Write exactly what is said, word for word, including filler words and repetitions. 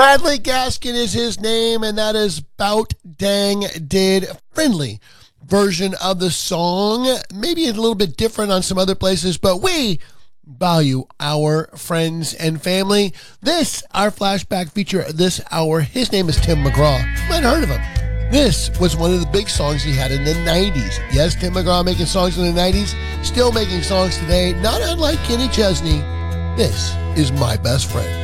Bradley Gaskin is his name, and that is Bout Dang Did. Friendly version of the song. Maybe a little bit different on some other places, but we value our friends and family. This, our flashback feature this hour, his name is Tim McGraw. You might have heard of him. This was one of the big songs he had in the nineties. Yes, Tim McGraw making songs in the nineties, still making songs today, not unlike Kenny Chesney. This is My Best Friend.